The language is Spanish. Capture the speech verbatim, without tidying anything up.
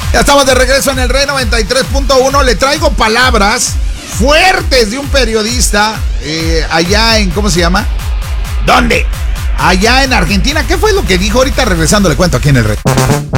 Ya estamos de regreso en el Rey noventa y tres punto uno. Le traigo palabras fuertes de un periodista eh, allá en, ¿cómo se llama? ¿Dónde? Allá en Argentina. ¿Qué fue lo que dijo? Ahorita regresando le cuento aquí en el Rey.